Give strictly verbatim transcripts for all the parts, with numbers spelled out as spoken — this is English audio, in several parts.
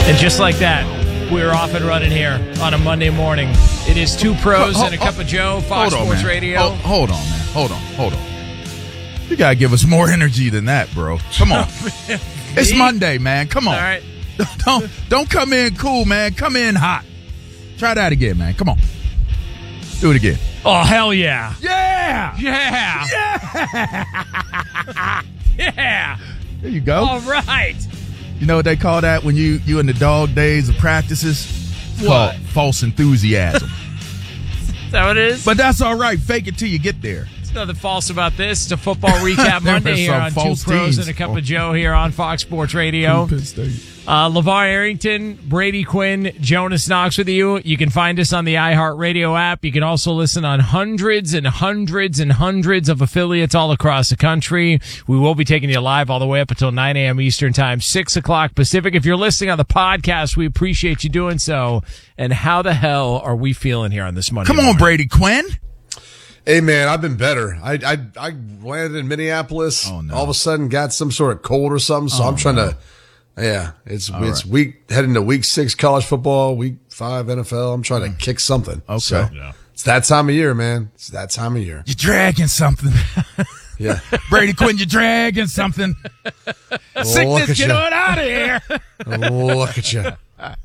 And just like that, we're off and running here on a Monday morning. It is two pros Hold- and a cup hold- of Joe, Fox hold on, Sports man. Radio. Hold, hold on, man. Hold on. Hold on. You got to give us more energy than that, bro. Come on. It's Monday, man. Come on. All right. Don't, don't come in cool, man. Come in hot. Try that again, man. Come on. Do it again. Oh, hell yeah. Yeah. Yeah. Yeah. Yeah. There you go. All right. You know what they call that when you you in the dog days of practices? It's What? called false enthusiasm. Is that what it is? But that's all right. Fake it till you get there. There's nothing false about this. It's a football recap There Monday were here some on Two false Pros teams. and a Cup of Joe here on Fox Sports Radio. Uh, LeVar Arrington, Brady Quinn, Jonas Knox with you. You can find us on the iHeartRadio app. You can also listen on hundreds and hundreds and hundreds of affiliates all across the country. We will be taking you live all the way up until nine a.m. Eastern Time, six o'clock Pacific. If you're listening on the podcast, we appreciate you doing so. And how the hell are we feeling here on this Monday Come on, morning? Brady Quinn. Hey, man, I've been better. I I, I landed in Minneapolis. Oh, no. All of a sudden got some sort of cold or something, so Oh, I'm trying no. to, yeah, it's All it's right. week, heading to week six college football, week five N F L. I'm trying to kick something. Okay. So, Yeah. it's that time of year, man. It's that time of year. You're dragging something. Yeah. Brady Quinn, you're dragging something. Look Sickness, at get you. on out of here. Look at you.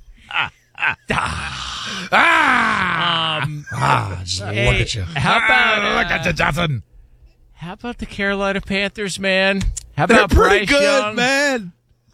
Ah, Um, Ah, just hey, look at you. How about, Ah, look at uh, you, Johnson. how about the Carolina Panthers, man? How They're about pretty Bryce good, Young? man.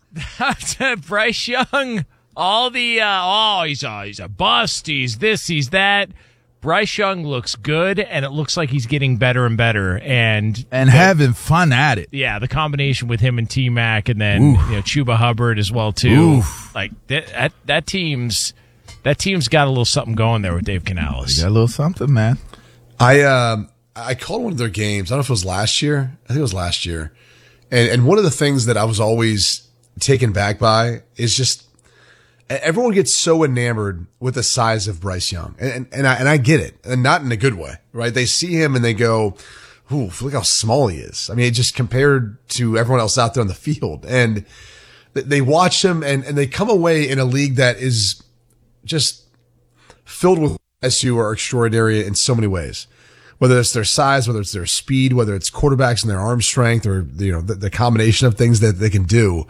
Bryce Young, all the uh, oh, he's a he's a bust. He's this, he's that. Bryce Young looks good, and it looks like he's getting better and better. And And having fun at it. yeah, the combination with him and T Mac, and then Oof. you know Chuba Hubbard as well too. Oof. Like that, that that team's that team's got a little something going there with Dave You Canales. got a little something, man. I um I called one of their games. I don't know if it was last year. I think it was last year. And and one of the things that I was always taken back by is just everyone gets so enamored with the size of Bryce Young. And and, and I and I get it. And not in a good way, right? They see him and they go, "Ooh, look how small he is." I mean, just compared to everyone else out there on the field. And th- they watch him and and they come away in a league that is just filled with guys who are extraordinary in so many ways. Whether it's their size, whether it's their speed, whether it's quarterbacks and their arm strength, or you know the, the combination of things that they can do.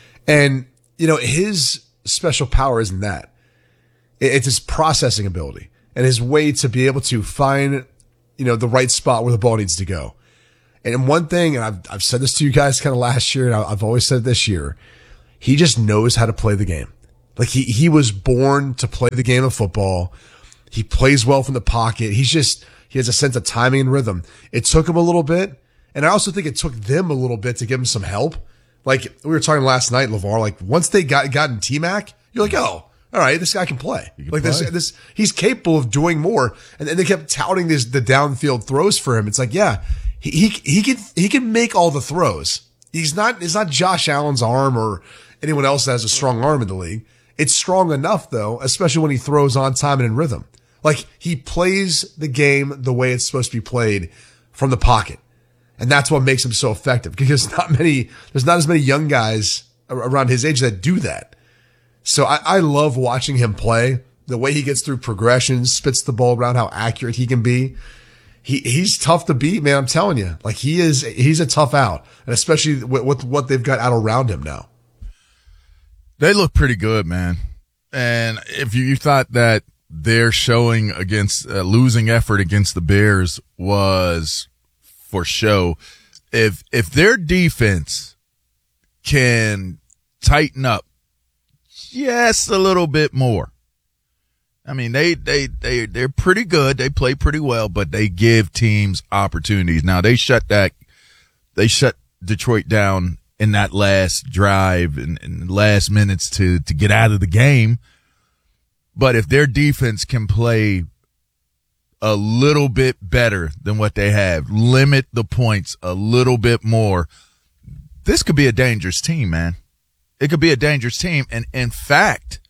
And you know his special power isn't that; It- it's his processing ability and his way to be able to find you know the right spot where the ball needs to go. And one thing, and I've I've said this to you guys kind of last year, and I- I've always said it this year, he just knows how to play the game. Like he he was born to play the game of football. He plays well from the pocket. He's just. He has a sense of timing and rhythm. It took him a little bit. And I also think it took them a little bit to give him some help. Like we were talking last night, LeVar, like once they got, gotten T-Mac, you're like, oh, all right, this guy can play. can Like this, play. this, he's capable of doing more. And then they kept touting this, the downfield throws for him. It's like, yeah, he, he, he can, he can make all the throws. He's not, it's not Josh Allen's arm or anyone else that has a strong arm in the league. It's strong enough though, especially when he throws on time and in rhythm. Like he plays the game the way it's supposed to be played from the pocket. And that's what makes him so effective because not many, there's not as many young guys around his age that do that. So I, I love watching him play, the way he gets through progressions, spits the ball around, how accurate he can be. He, he's tough to beat, man. I'm telling you, like he is, he's a tough out, and especially with, with what they've got out around him now. They look pretty good, man. And if you, you thought that their showing against uh, losing effort against the Bears was for show, if if their defense can tighten up just a little bit more, I mean they they they they're pretty good. They play pretty well, but they give teams opportunities. Now they shut that they shut Detroit down in that last drive and, and last minutes to to get out of the game. But if their defense can play a little bit better than what they have, limit the points a little bit more, this could be a dangerous team, man. It could be a dangerous team. And in fact,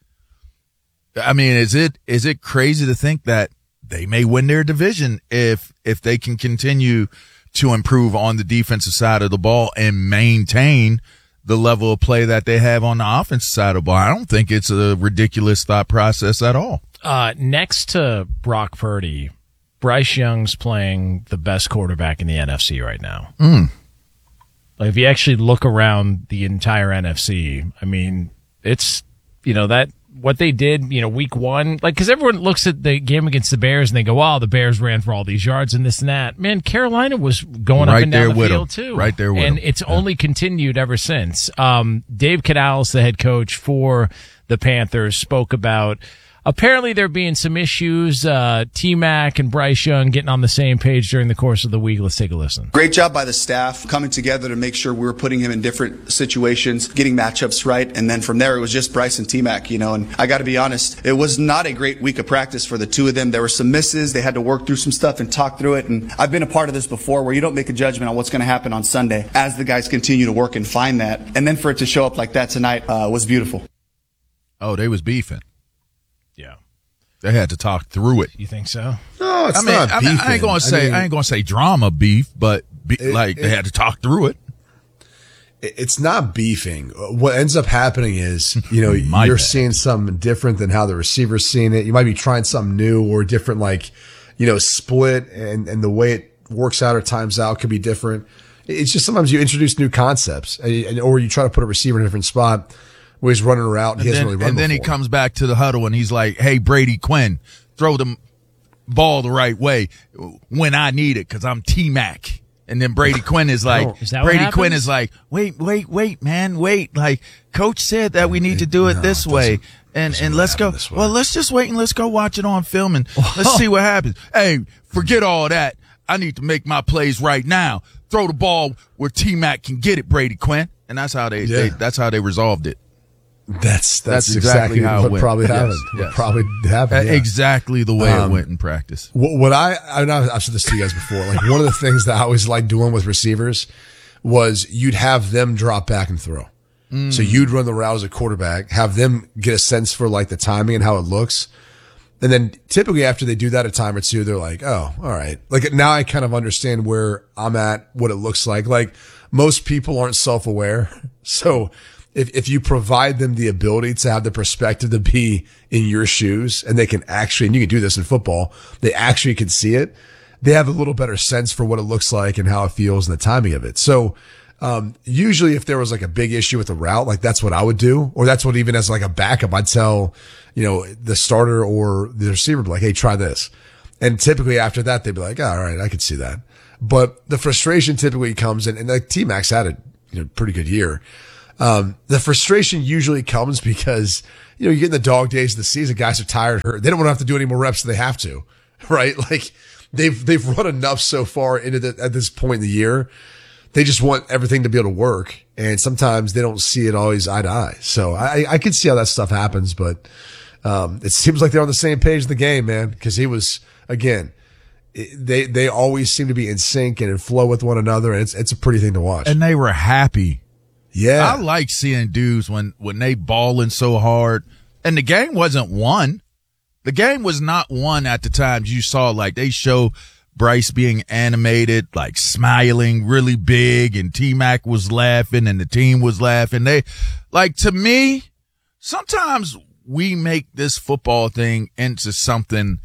I mean, is it is it crazy to think that they may win their division if if they can continue to improve on the defensive side of the ball and maintain the level of play that they have on the offensive side of the ball. I don't think it's a ridiculous thought process at all. Uh, next to Brock Purdy, Bryce Young's playing the best quarterback in the N F C right now. Mm. Like, if you actually look around the entire N F C, I mean, it's, you know, that what they did, you know, week one, like, because everyone looks at the game against the Bears and they go, oh, the Bears ran for all these yards and this and that. Man, Carolina was going right up and down the field, them. too. Right there with And them. it's yeah. only continued ever since. Um, Dave Canales, the head coach for the Panthers, spoke about apparently there being some issues, uh, T-Mac and Bryce Young getting on the same page during the course of the week. Let's take a listen. Great job by the staff coming together to make sure we were putting him in different situations, getting matchups right, and then from there it was just Bryce and T-Mac, you know, and I got to be honest, it was not a great week of practice for the two of them. There were some misses. They had to work through some stuff and talk through it, and I've been a part of this before where you don't make a judgment on what's going to happen on Sunday as the guys continue to work and find that, and then for it to show up like that tonight uh, was beautiful. Oh, they was beefing. Yeah. They had to talk through it. You think so? No, it's I mean, not I, beefing. mean, I ain't gonna say I, mean, I ain't gonna say drama beef, but be, It- like they it- had to talk through it. It's not beefing. What ends up happening is, you know, My you're bad. seeing something different than how the receiver's seeing it. You might be trying something new or different, like, you know, split and, and the way it works out or times out could be different. It's just sometimes you introduce new concepts and, and or you try to put a receiver in a different spot where he's running around and, And he hasn't then, really run and then he before. comes back to the huddle and he's like, "Hey, Brady Quinn, throw the ball the right way when I need it because I'm T-Mac." And then Brady Quinn is like, Is that what Brady happens? Quinn is like, wait, wait, wait, man, wait. Like, coach said that we need to do it No, this it way. doesn't- And, doesn't and let's go. happen this way. Well, let's just wait and let's go watch it on film and let's see what happens. Hey, forget all that. I need to make my plays right now. Throw the ball where T-Mac can get it, Brady Quinn. And that's how they, Yeah. they that's how they resolved it. That's, that's, That's exactly, exactly how it what went. probably Yes, happened. yes. What probably happened. yeah. Exactly the way Um, it went in practice. What, what I, I know I've said this to you guys before. Like one of the things that I always liked doing with receivers was you'd have them drop back and throw. Mm. So you'd run the route as a quarterback, have them get a sense for like the timing and how it looks. And then typically after they do that a time or two, they're like, oh, all right. Like now I kind of understand where I'm at, what it looks like. Like most people aren't self-aware. So if, if you provide them the ability to have the perspective to be in your shoes and they can actually, and you can do this in football, they actually can see it. They have a little better sense for what it looks like and how it feels and the timing of it. So, um, usually if there was like a big issue with the route, like that's what I would do, or that's what even as like a backup, I'd tell, you know, the starter or the receiver, be like, hey, try this. And typically after that, they'd be like, oh, all right, I could see that. But the frustration typically comes in, and like T-Mac's had a you know, pretty good year. Um, the frustration usually comes because, you know, you get in the dog days of the season, guys are tired, hurt. They don't want to have to do any more reps than they have to, right? Like they've, they've run enough so far into the, at this point in the year. They just want everything to be able to work. And sometimes they don't see it always eye to eye. So I, I could see how that stuff happens, but, um, it seems like they're on the same page of the game, man. Cause he was, again, they, they always seem to be in sync and in flow with one another. And it's, it's a pretty thing to watch. And they were happy. Yeah. I like seeing dudes when, when they balling so hard. And the game wasn't won. The game was not won at the times you saw, like they show Bryce being animated, like smiling really big, and T-Mac was laughing and the team was laughing. They, like, to me, sometimes we make this football thing into something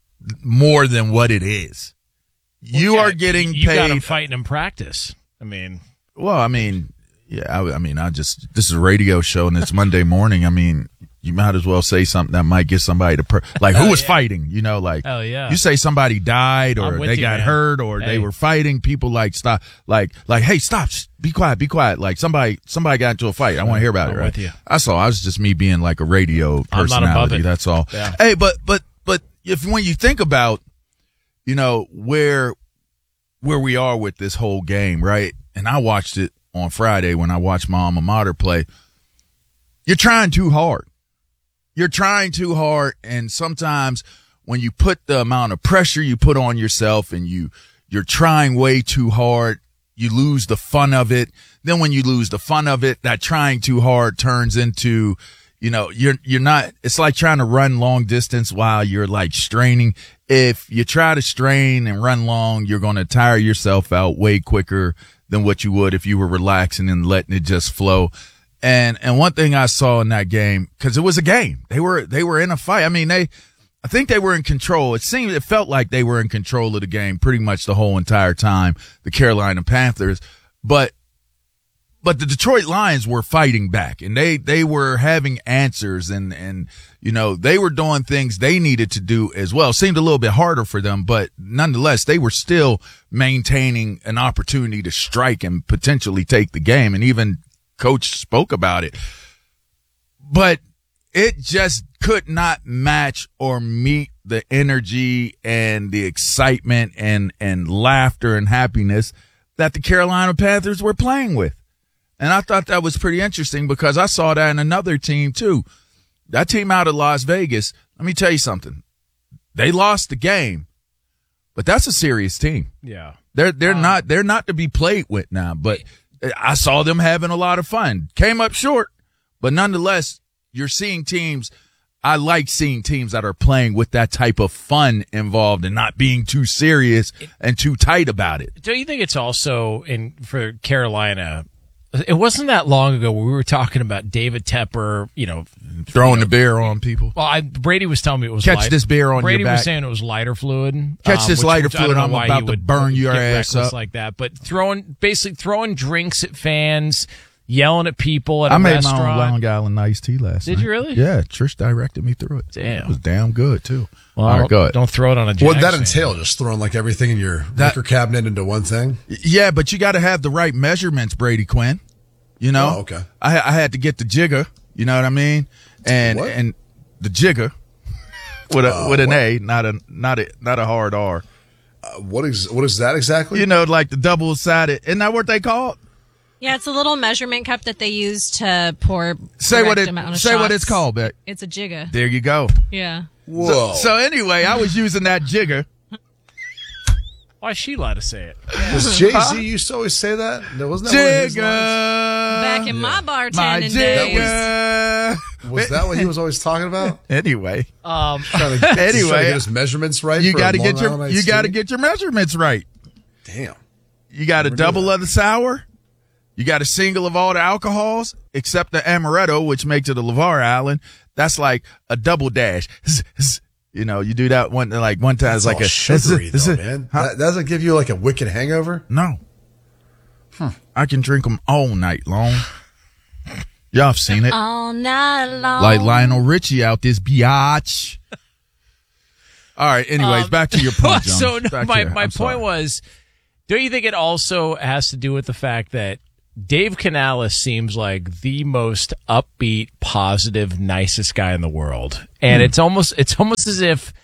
more than what it is. You Yeah, are getting you got paid. him fighting in practice. I mean, Well, I mean, yeah, I, I mean, I just, this is a radio show and it's Monday morning. I mean, you might as well say something that might get somebody to, per- like, who Oh, was yeah. fighting, you know, like, Oh, yeah. you say somebody died or I'm with they you, got man. hurt or Hey. they were fighting, people like, stop, like, like, hey, stop, shh, be quiet, be quiet. Like, somebody, somebody got into a fight. I want to hear about I'm it, right? with you. That's all. I was just me being like a radio I'm not above personality. it. That's all. Yeah. Hey, but, but, but if, when you think about, you know, where, where we are with this whole game, right? And I watched it on Friday when I watched my alma mater play. You're trying too hard. You're trying too hard. And sometimes when you put the amount of pressure you put on yourself and you, you're trying way too hard, you lose the fun of it. Then when you lose the fun of it, that trying too hard turns into, you know, you're, you're not, it's like trying to run long distance while you're like straining. If you try to strain and run long, you're going to tire yourself out way quicker than what you would if you were relaxing and letting it just flow. And, and one thing I saw in that game, cause it was a game. They were, they were in a fight. I mean, they, I think they were in control. It seemed, it felt like they were in control of the game pretty much the whole entire time, the Carolina Panthers. But, but the Detroit Lions were fighting back, and they, they were having answers, and, and, you know, they were doing things they needed to do as well. It seemed a little bit harder for them, but nonetheless, they were still maintaining an opportunity to strike and potentially take the game. And even coach spoke about it, but it just could not match or meet the energy and the excitement and, and laughter and happiness that the Carolina Panthers were playing with. And I thought that was pretty interesting because I saw that in another team too. That team out of Las Vegas, let me tell you something. They lost the game, but that's a serious team. Yeah. They're, they're Um, not, they're not to be played with now, but I saw them having a lot of fun. Came up short, but nonetheless, you're seeing teams. I like seeing teams that are playing with that type of fun involved and not being too serious and too tight about it. Don't you think it's also in for Carolina? It wasn't that long ago where we were talking about David Tepper, you know, Throwing you know, the beer on people. Well, I, Brady was telling me it was Catch light, this beer on Brady your back. was saying it was lighter fluid. Catch um, this which- lighter which I don't fluid, know I'm why about he to would burn your get ass reckless up. like that. But throwing, basically throwing drinks at fans, yelling at people at a I made restaurant. my own Long Island iced tea last Did night. you really? Yeah, Trish directed me through it. Damn. It was damn good too. Well, All right, go ahead. Don't throw it on a Jackson. What would that entail? Just throwing like everything in your That- liquor cabinet into one thing? Yeah, but you got to have the right measurements, Brady Quinn. You know, Oh, okay. I, I had to get the jigger. You know what I mean? And What? and the jigger with a Uh, with an what? A, not a not a not a hard R. Uh, what is what is that exactly? You know, like the double sided. Isn't that what they call it? Yeah, it's a little measurement cup that they use to pour. Say what correct it amount of say what shots. it's called, Beck. It's a jigga. There you go. Yeah. Whoa. So anyway, I was using that jigger. Why is she allowed to say it? Does Jay-Z used to always say that? No, wasn't that one of his Jigger. lines? Back in my My bartending days. jigger. Was that what he was always talking about? Anyway, Um, Trying to, trying to Anyway, get his measurements right. you for got to a get Long your Island you iced got to tea? get your measurements right. Damn. You got a Never knew double that. of the sour. You got a single of all the alcohols except the amaretto, which makes it a LeVar Island. That's like a double dash. You know, you do that one like one time. It's It's like all a sugary though, man. Huh? That doesn't give you like a wicked hangover. No, I can drink them all night long. Y'all have seen it, All night long. like Lionel Richie out this biatch. All right. Anyways, Um, back to your point, Jones. so no, Back my, here. my I'm point sorry. was, don't you think it also has to do with the fact that Dave Canales seems like the most upbeat, positive, nicest guy in the world, and Hmm. it's almost it's almost as if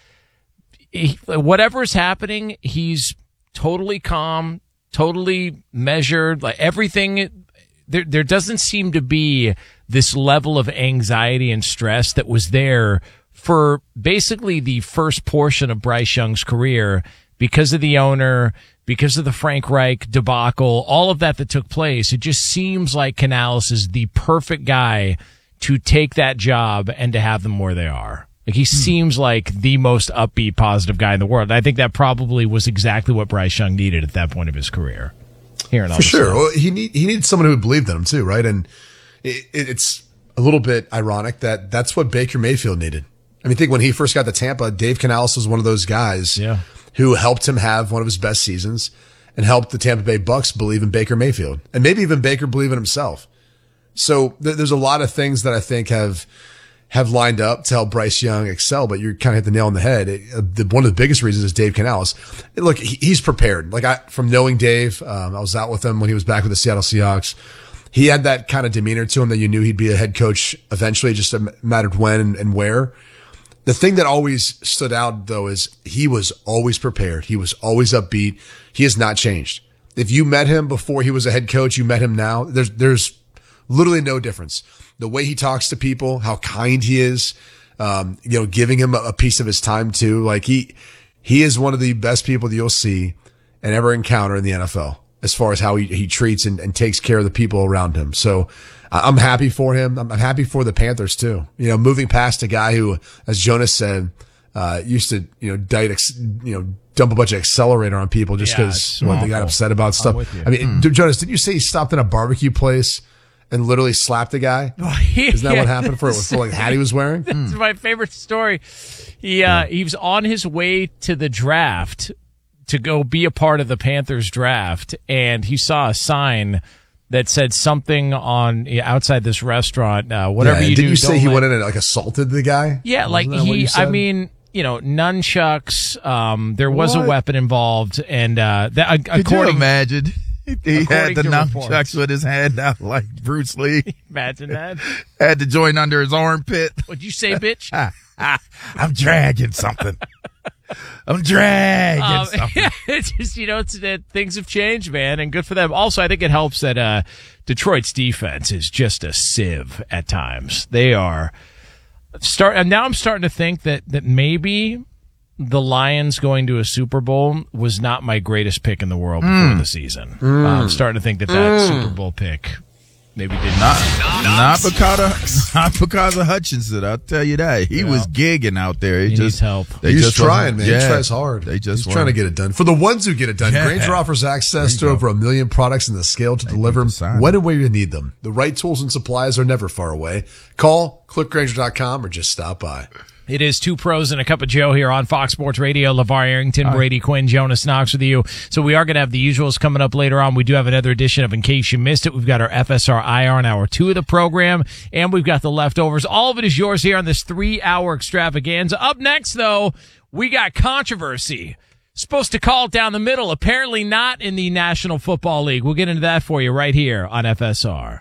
he, whatever's happening, he's totally calm, totally measured, like everything. There, there doesn't seem to be this level of anxiety and stress that was there for basically the first portion of Bryce Young's career because of the owner, because of the Frank Reich debacle, all of that that took place. It just seems like Canales is the perfect guy to take that job and to have them where they are. Like he seems like the most upbeat, positive guy in the world. I think that probably was exactly what Bryce Young needed at that point of his career. Here in For sure. Well, he need he needs someone who believed in him too, right? And it, it, it's a little bit ironic that that's what Baker Mayfield needed. I mean, think when he first got to Tampa, Dave Canales was one of those guys Yeah. who helped him have one of his best seasons and helped the Tampa Bay Bucks believe in Baker Mayfield and maybe even Baker believe in himself. So th- there's a lot of things that I think have have lined up to help Bryce Young excel, but you're kind of hit the nail on the head. It, uh, the, one of the biggest reasons is Dave Canales. Look, he, he's prepared. Like I, from knowing Dave, um, I was out with him when he was back with the Seattle Seahawks. He had that kind of demeanor to him that you knew he'd be a head coach eventually. It just mattered when and, and where. The thing that always stood out though is he was always prepared. He was always upbeat. He has not changed. If you met him before he was a head coach, you met him now, there's, there's literally no difference. The way he talks to people, how kind he is, um, you know, giving him a, a piece of his time too. Like he, he is one of the best people that you'll see and ever encounter in the N F L as far as how he, he treats and, and takes care of the people around him. So I'm happy for him. I'm happy for the Panthers too. You know, moving past a guy who, as Jonas said, uh, used to, you know, diet, ex- you know, dump a bunch of accelerator on people just Yeah, because it's what, they awful. got upset about stuff. with you. I mean, Jonas, did you say he stopped in a barbecue place and literally slapped a guy? Isn't that Yeah. what happened for, for like the hat he was wearing? It's my favorite story. He uh, he was on his way to the draft to go be a part of the Panthers draft, and he saw a sign that said something on yeah, outside this restaurant. Uh, whatever Yeah, you did do, you say don't he let- went in and like assaulted the guy? Yeah, Wasn't like that what you he. I said? mean, you know, nunchucks. Um, there was What? a weapon involved, and uh, that uh, Could you according imagine? He had According the to nunchucks reports. with his hand out like Bruce Lee. imagine that. Had to join under his armpit. What'd you say, bitch? I'm dragging something. I'm dragging Um, something. it's just, you know, it's that things have changed, man, and good for them. Also, I think it helps that uh, Detroit's defense is just a sieve at times. They are start, and now I'm starting to think that that maybe the Lions going to a Super Bowl was not my greatest pick in the world before the season. Uh, I'm starting to think that that Super Bowl pick maybe did not. Not, not because of not because of Hutchinson. I'll tell you that he was gigging out there. He, He just needs help. they He's just trying, wasn't- man. Yeah, he tries hard. They just He's trying to weren't- get it done. For the ones who get it done, Yeah. Grainger offers access to go. over a million products and the scale to deliver them sign when and where you need them. The right tools and supplies are never far away. Call, click Grainger dot com, or just stop by. It is Two Pros and a Cup of Joe here on Fox Sports Radio. LeVar Arrington, Brady Quinn, Jonas Knox with you. So we are going to have the usuals coming up later on. We do have another edition of In Case You Missed It. We've got our F S R I R in hour two of the program, and we've got the leftovers. All of it is yours here on this three-hour extravaganza. Up next, though, we got controversy. Supposed to call it down the middle. Apparently not in the National Football League. We'll get into that for you right here on F S R.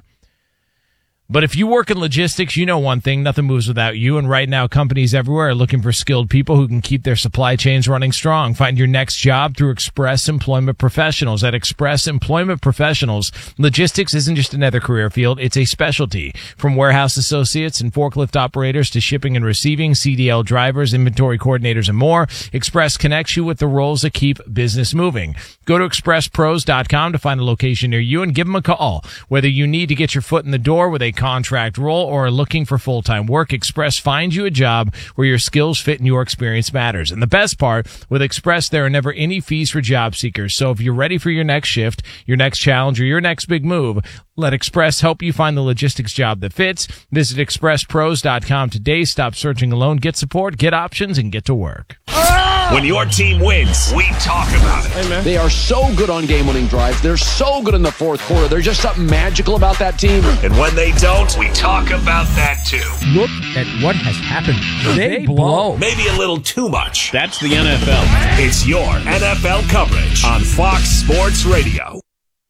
But if you work in logistics, you know one thing, nothing moves without you. And right now, companies everywhere are looking for skilled people who can keep their supply chains running strong. Find your next job through Express Employment Professionals. At Express Employment Professionals, logistics isn't just another career field, it's a specialty. From warehouse associates and forklift operators to shipping and receiving, C D L drivers, inventory coordinators, and more, Express connects you with the roles that keep business moving. Go to express pros dot com to find a location near you and give them a call. Whether you need to get your foot in the door with a contract role or are looking for full-time work, Express finds you a job where your skills fit and your experience matters. And the best part, with Express, there are never any fees for job seekers. So if you're ready for your next shift, your next challenge, or your next big move, let Express help you find the logistics job that fits. Visit express pros dot com today. Stop searching alone. Get support, get options, and get to work. When your team wins, we talk about it. They are so good on game-winning drives. They're so good in the fourth quarter. There's just something magical about that team. And when they don't, we talk about that too. Look at what has happened. They, blow. Maybe a little too much. That's the N F L. It's your N F L coverage on Fox Sports Radio.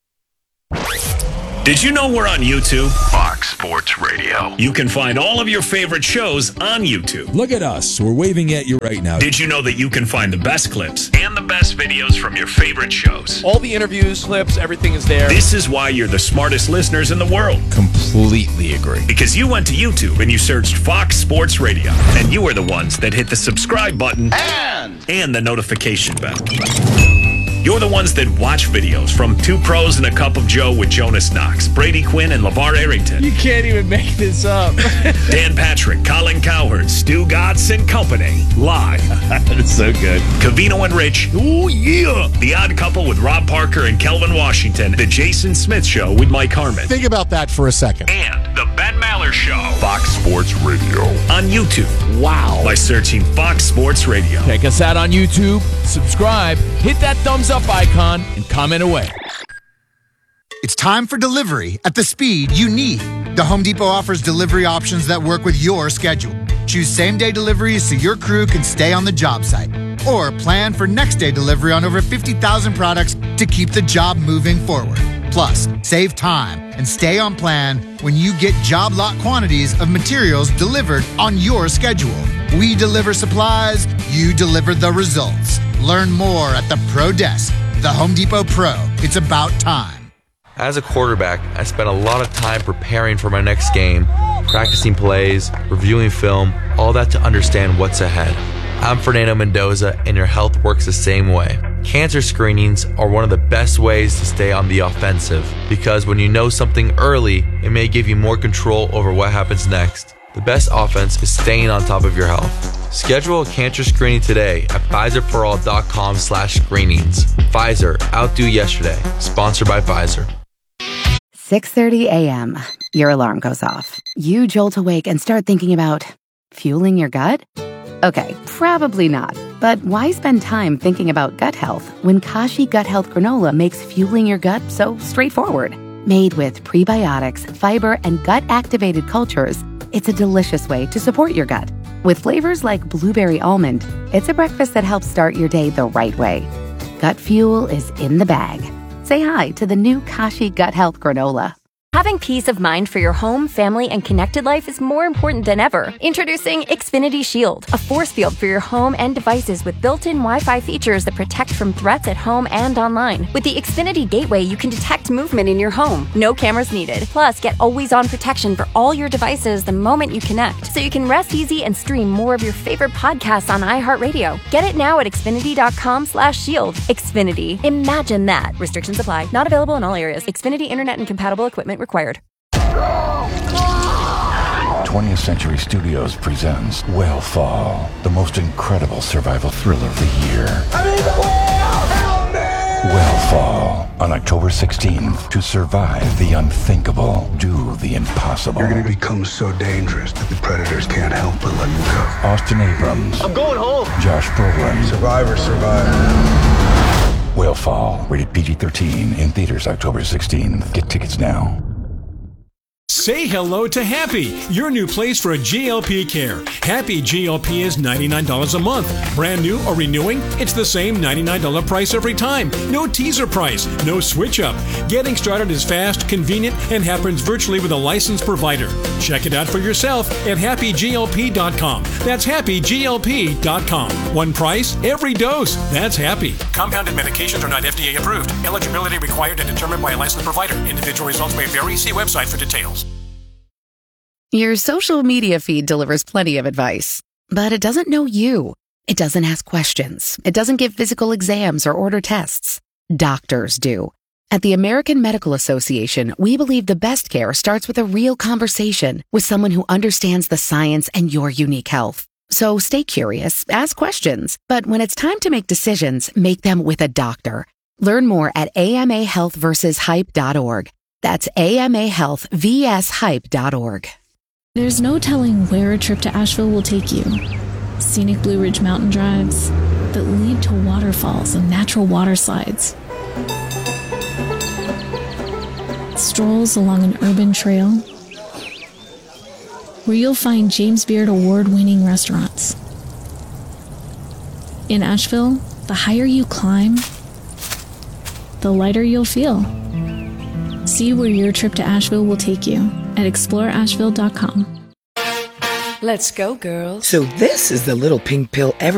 Did you know we're on YouTube? Fox Sports Radio. You can find all of your favorite shows on YouTube. Look at us. We're waving at you right now. Did you know that you can find the best clips and the best videos from your favorite shows? All the interviews, clips, everything is there. This is why you're the smartest listeners in the world. Completely agree. Because you went to YouTube and you searched Fox Sports Radio. And you are the ones that hit the subscribe button and, and the notification bell. You're the ones that watch videos from Two Pros and a Cup of Joe with Jonas Knox, Brady Quinn, and LeVar Arrington. You can't even make this up. Dan Patrick, Colin Cowherd, Stu Gatz and Company. Live. That's so good. Cavino and Rich. Oh, yeah. The Odd Couple with Rob Parker and Kelvin Washington. The Jason Smith Show with Mike Harmon. Think about that for a second. And The Ben Maller Show. Fox Sports Radio. On YouTube. Wow. By searching Fox Sports Radio. Check us out on YouTube, subscribe, hit that thumbs up icon, and comment away. It's time for delivery at the speed you need. The Home Depot offers delivery options that work with your schedule. Choose same-day deliveries so your crew can stay on the job site. Or plan for next-day delivery on over fifty thousand products to keep the job moving forward. Plus, save time and stay on plan when you get job lot quantities of materials delivered on your schedule. We deliver supplies, you deliver the results. Learn more at the Pro Desk. The Home Depot Pro. It's about time. As a quarterback, I spent a lot of time preparing for my next game, practicing plays, reviewing film, all that to understand what's ahead. I'm Fernando Mendoza, and your health works the same way. Cancer screenings are one of the best ways to stay on the offensive, because when you know something early, it may give you more control over what happens next. The best offense is staying on top of your health. Schedule a cancer screening today at Pfizerforall.com slash screenings. Pfizer, outdo yesterday. Sponsored by Pfizer. six thirty a.m. Your alarm goes off. You jolt awake and start thinking about fueling your gut? Okay, probably not. But why spend time thinking about gut health when Kashi Gut Health Granola makes fueling your gut so straightforward? Made with prebiotics, fiber, and gut-activated cultures, it's a delicious way to support your gut. With flavors like blueberry almond, it's a breakfast that helps start your day the right way. Gut fuel is in the bag. Say hi to the new Kashi Gut Health Granola. Having peace of mind for your home, family, and connected life is more important than ever. Introducing Xfinity Shield, a force field for your home and devices with built-in Wi-Fi features that protect from threats at home and online. With the Xfinity Gateway, you can detect movement in your home. No cameras needed. Plus, get always-on protection for all your devices the moment you connect, so you can rest easy and stream more of your favorite podcasts on iHeartRadio. Get it now at Xfinity.com slash shield. Xfinity. Imagine that. Restrictions apply. Not available in all areas. Xfinity Internet and compatible equipment required. twentieth Century Studios presents Whale Fall, the most incredible survival thriller of the year. I'm in the whale! Help me! Whale Fall, on October sixteenth. To survive the unthinkable, do the impossible. You're going to become so dangerous that the predators can't help but let you go. Austin Abrams. I'm going home. Josh Brolin. Survivor, survivor. Whale Fall, rated P G thirteen, in theaters October sixteenth. Get tickets now. Say hello to Happy, your new place for a G L P care. Happy G L P is ninety-nine dollars a month. Brand new or renewing, it's the same ninety-nine dollars price every time. No teaser price, no switch up. Getting started is fast, convenient, and happens virtually with a licensed provider. Check it out for yourself at happy G L P dot com. That's happy G L P dot com. One price, every dose. That's Happy. Compounded medications are not F D A approved. Eligibility required and determined by a licensed provider. Individual results may vary. See website for details. Your social media feed delivers plenty of advice, but it doesn't know you. It doesn't ask questions. It doesn't give physical exams or order tests. Doctors do. At the American Medical Association, we believe the best care starts with a real conversation with someone who understands the science and your unique health. So stay curious, ask questions, but when it's time to make decisions, make them with a doctor. Learn more at A M A health versus hype dot org. That's A M A health versus hype dot org. There's no telling where a trip to Asheville will take you. Scenic Blue Ridge mountain drives that lead to waterfalls and natural water slides. Strolls along an urban trail where you'll find James Beard award-winning restaurants. In Asheville, the higher you climb, the lighter you'll feel. See where your trip to Asheville will take you at explore asheville dot com. Let's go, girls. So this is the little pink pill ever